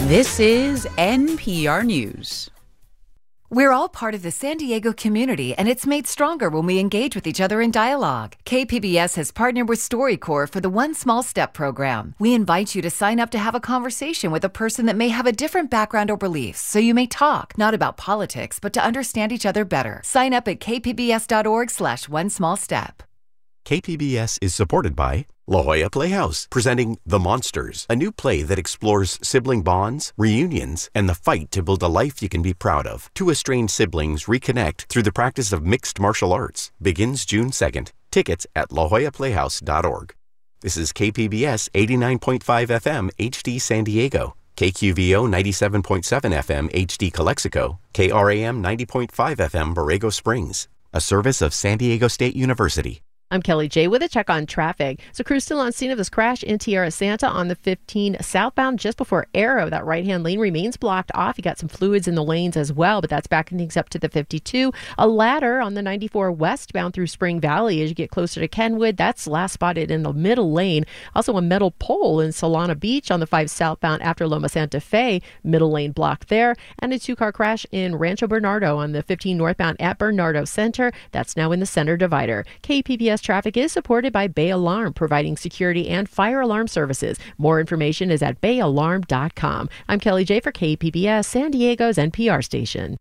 This is NPR News. We're all part of the San Diego community, and it's made stronger when we engage with each other in dialogue. KPBS has partnered with StoryCorps for the One Small Step program. We invite you to sign up to have a conversation with a person that may have a different background or beliefs, so you may talk, not about politics, but to understand each other better. Sign up at kpbs.org/onesmallstep. KPBS is supported by La Jolla Playhouse, presenting The Monsters, a new play that explores sibling bonds, reunions, and the fight to build a life you can be proud of. Two estranged siblings reconnect through the practice of mixed martial arts. Begins June 2nd. Tickets at lajollaplayhouse.org. This is KPBS 89.5 FM HD San Diego, KQVO 97.7 FM HD Calexico, KRAM 90.5 FM Borrego Springs, a service of San Diego State University. I'm Kelly J with a check on traffic. So crews still on scene of this crash in Tierra Santa on the 15 southbound just before Arrow. That right-hand lane remains blocked off. You got some fluids in the lanes as well, but that's backing things up to the 52. A ladder on the 94 westbound through Spring Valley as you get closer to Kenwood. That's last spotted in the middle lane. Also a metal pole in Solana Beach on the 5 southbound after Loma Santa Fe. Middle lane blocked there. And a two-car crash in Rancho Bernardo on the 15 northbound at Bernardo Center. That's now in the center divider. KPBS traffic is supported by Bay Alarm, providing security and fire alarm services. More information is at bayalarm.com. I'm Kelly J for KPBS, San Diego's NPR station.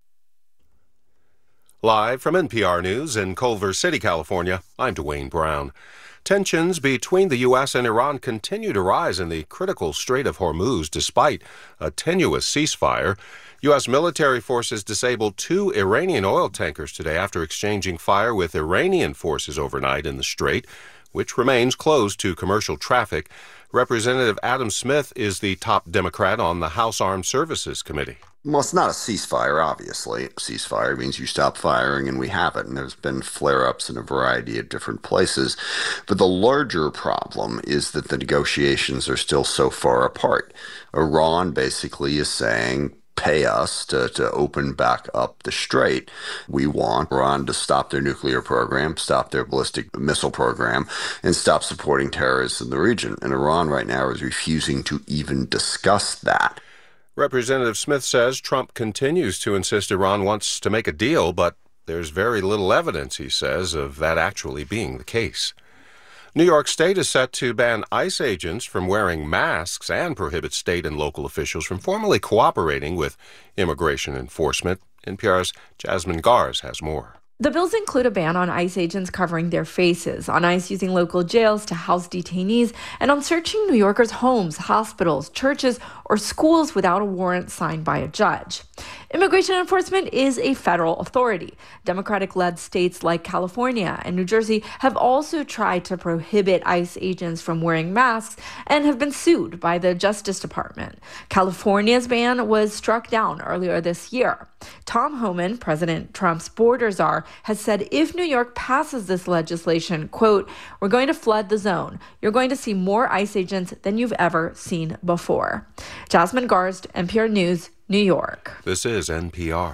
Live from NPR News in Culver City, California, I'm Dwayne Brown. Tensions between the U.S. and Iran continue to rise in the critical Strait of Hormuz despite a tenuous ceasefire. U.S. military forces disabled 2 Iranian oil tankers today after exchanging fire with Iranian forces overnight in the strait, which remains closed to commercial traffic. Representative Adam Smith is the top Democrat on the House Armed Services Committee. Well, it's not a ceasefire, obviously. A ceasefire means you stop firing, and we have it. And there's been flare-ups in a variety of different places. But the larger problem is that the negotiations are still so far apart. Iran basically is saying, pay us to open back up the strait. We want Iran to stop their nuclear program, stop their ballistic missile program, and stop supporting terrorists in the region. And Iran right now is refusing to even discuss that. Representative Smith says Trump continues to insist Iran wants to make a deal, but there's very little evidence, he says, of that actually being the case. New York State is set to ban ICE agents from wearing masks and prohibit state and local officials from formally cooperating with immigration enforcement. NPR's Jasmine Gars has more. The bills include a ban on ICE agents covering their faces, on ICE using local jails to house detainees, and on searching New Yorkers' homes, hospitals, churches, or schools without a warrant signed by a judge. Immigration enforcement is a federal authority. Democratic-led states like California and New Jersey have also tried to prohibit ICE agents from wearing masks and have been sued by the Justice Department. California's ban was struck down earlier this year. Tom Homan, President Trump's border czar, has said if New York passes this legislation, quote, we're going to flood the zone. You're going to see more ICE agents than you've ever seen before. Jasmine Garst, NPR News, New York. This is NPR.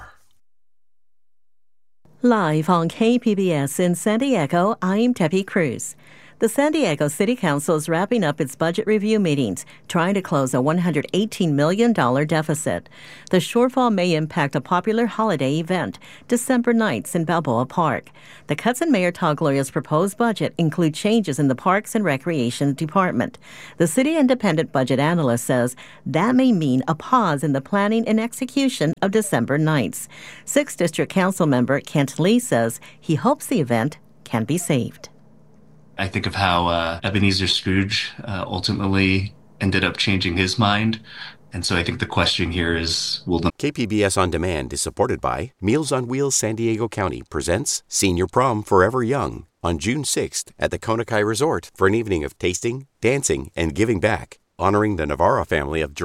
Live on KPBS in San Diego, I'm Debbie Cruz. The San Diego City Council is wrapping up its budget review meetings, trying to close a $118 million deficit. The shortfall may impact a popular holiday event, December Nights in Balboa Park. The cuts in Mayor Todd Gloria's proposed budget include changes in the Parks and Recreation Department. The city independent budget analyst says that may mean a pause in the planning and execution of December Nights. 6th District Council member Kent Lee says he hopes the event can be saved. I think of how Ebenezer Scrooge ultimately ended up changing his mind. And so I think the question here is, will the... KPBS On Demand is supported by Meals on Wheels San Diego County presents Senior Prom Forever Young on June 6th at the Konakai Resort for an evening of tasting, dancing, and giving back, honoring the Navarro family of